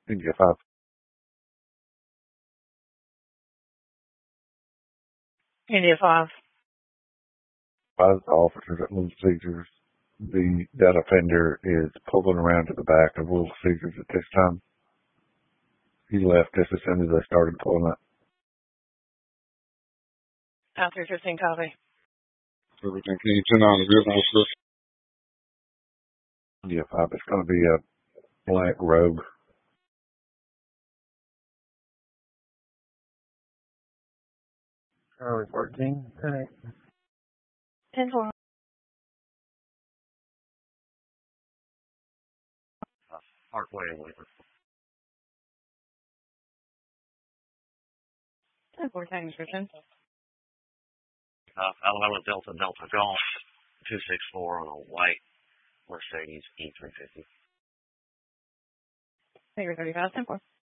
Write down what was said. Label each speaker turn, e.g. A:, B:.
A: India 5.
B: India 5.
A: 5 officers at Little Caesars. That offender is pulling around to the back of Little Caesars at this time. He left just as soon as they started pulling up.
B: Out 315, copy.
C: Everything, can you turn on the vehicle, sir?
A: India 5, it's going to be a black Rogue.
D: Charlie 14,
B: 10-4.
D: Parkway and Waver.
B: 10-4, tagging description.
D: Alabama Delta Golf 264 on a white Mercedes E350.
B: Figure 35, 10-4.